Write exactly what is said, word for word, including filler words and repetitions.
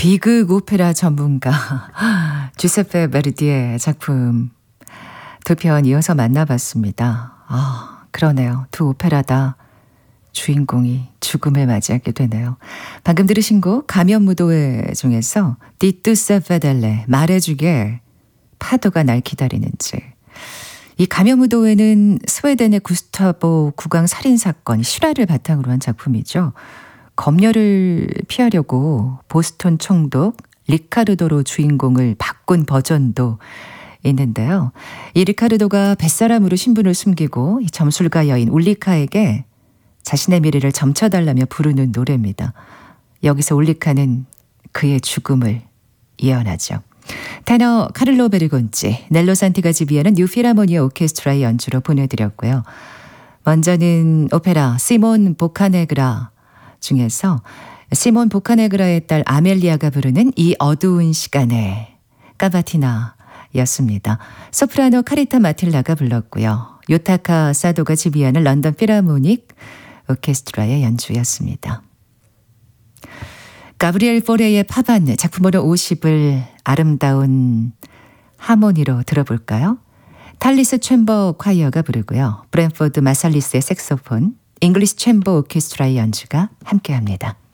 비극 오페라 전문가 주세페 베르디의 작품 두 편 이어서 만나봤습니다. 아, 그러네요. 두 오페라 다 주인공이 죽음을 맞이하게 되네요. 방금 들으신 곡 가면무도회 중에서 디투세 페델레 말해주게 파도가 날 기다리는지. 이 가면무도회는 스웨덴의 구스타보 국왕 살인사건 실화를 바탕으로 한 작품이죠. 검열을 피하려고 보스톤 총독 리카르도로 주인공을 바꾼 버전도 있는데요. 이 리카르도가 뱃사람으로 신분을 숨기고 이 점술가 여인 울리카에게 자신의 미래를 점쳐달라며 부르는 노래입니다. 여기서 울리카는 그의 죽음을 예언하죠. 테너 카를로 베르곤치, 넬로 산티가 지휘하는 뉴 필하모니아 오케스트라의 연주로 보내드렸고요. 먼저는 오페라 시몬 보카네그라 중에서 시몬 보카네그라의 딸 아멜리아가 부르는 이 어두운 시간에 까바티나였습니다. 소프라노 카리타 마틸라가 불렀고요. 요타카 사도가 지휘하는 런던 필하모닉 오케스트라의 연주였습니다. 가브리엘 포레의 파반 작품번호 오십을 아름다운 하모니로 들어볼까요? 탈리스 챔버 콰이어가 부르고요. 브랜포드 마살리스의 색소폰, 잉글리시 챔버 오케스트라의 연주가 함께합니다.